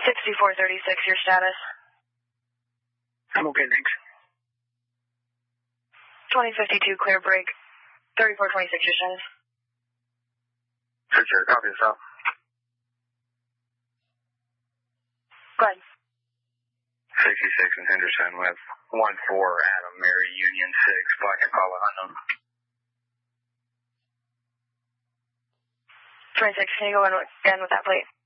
6436, your status? I'm okay, thanks. 2052, clear break. 3426, your status? Sure, copy this out. Go ahead. 66 in Henderson with 14 Adam Mary Union 6, Black Impala unknown. 26, can you go in again with that plate?